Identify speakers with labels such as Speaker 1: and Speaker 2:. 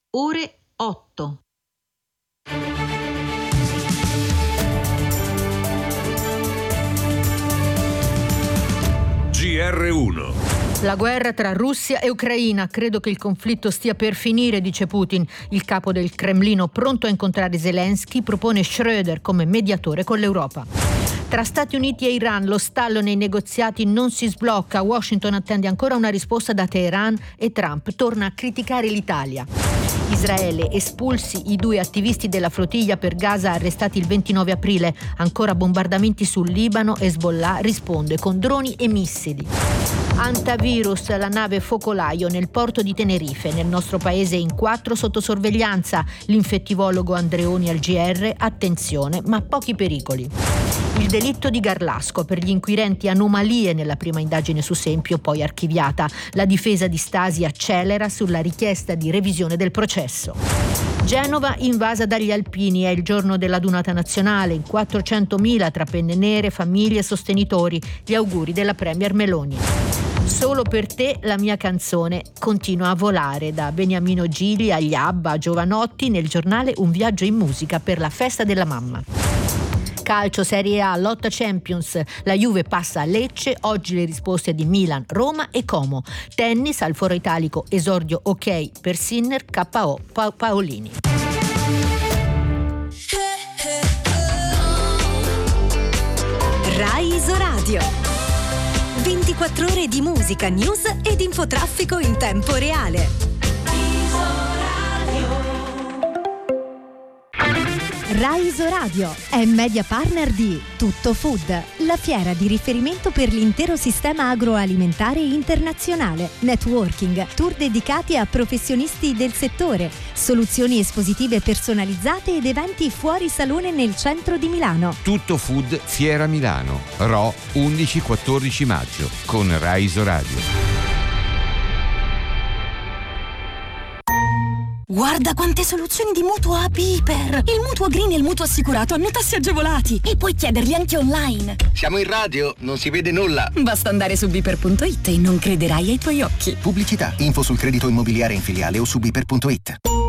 Speaker 1: ore 8.
Speaker 2: GR1.
Speaker 3: La guerra tra Russia e Ucraina. Credo che il conflitto stia per finire, dice Putin. Il capo del Cremlino, pronto a incontrare Zelensky, propone Schröder come mediatore con l'Europa. Tra Stati Uniti e Iran lo stallo nei negoziati non si sblocca. Washington attende ancora una risposta da Teheran e Trump torna a criticare l'Italia. Israele, espulsi i 2 attivisti della flottiglia per Gaza arrestati il 29 aprile. Ancora bombardamenti sul Libano, Hezbollah risponde con droni e missili. Antivirus, la nave focolaio nel porto di Tenerife. Nel nostro paese in 4 sotto sorveglianza. L'infettivologo Andreoni al GR, attenzione, ma pochi pericoli. Il delitto di Garlasco, per gli inquirenti anomalie nella prima indagine su Sempio, poi archiviata. La difesa di Stasi accelera sulla richiesta di revisione del processo. Genova invasa dagli alpini, è il giorno della Dunata nazionale, in 400.000 tra penne nere, famiglie e sostenitori. Gli auguri della Premier Meloni. Solo per te la mia canzone continua a volare, da Beniamino Gigli agli Abba a Giovanotti. Nel giornale un viaggio in musica per la festa della mamma. Calcio, Serie A, lotta Champions, la Juve passa a Lecce, oggi le risposte di Milan, Roma e Como. Tennis, al Foro Italico, esordio ok per Sinner, KO Paolini.
Speaker 4: Rai Isoradio. 24 ore di musica, news ed infotraffico in tempo reale. Rai Isoradio è media partner di Tutto Food, la fiera di riferimento per l'intero sistema agroalimentare internazionale, networking, tour dedicati a professionisti del settore, soluzioni espositive personalizzate ed eventi fuori salone nel centro di Milano.
Speaker 5: Tutto Food Fiera Milano, Ro 11-14 maggio, con Rai Isoradio.
Speaker 6: Guarda quante soluzioni di mutuo a Piper! Il mutuo green e il mutuo assicurato hanno tassi agevolati e puoi chiederli anche online.
Speaker 7: Siamo in radio, non si vede nulla.
Speaker 6: Basta andare su Piper.it e non crederai ai tuoi occhi.
Speaker 7: Pubblicità, info sul credito immobiliare in filiale o su Piper.it.